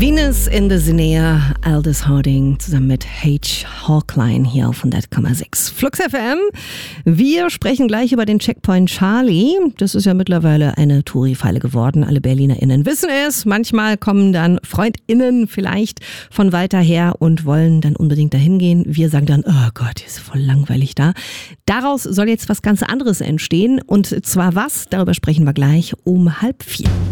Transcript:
Venus in the Sinea, Aldous Harding zusammen mit H. Hawkline hier auf 100,6. Flux FM. Wir sprechen gleich über den Checkpoint Charlie. Das ist ja mittlerweile eine Touri-Falle geworden. Alle BerlinerInnen wissen es. Manchmal kommen dann FreundInnen vielleicht von weiter her und wollen dann unbedingt dahin gehen. Wir sagen dann, oh Gott, ist voll langweilig da. Daraus soll jetzt was ganz anderes entstehen. Und zwar was? Darüber sprechen wir gleich um 3:30.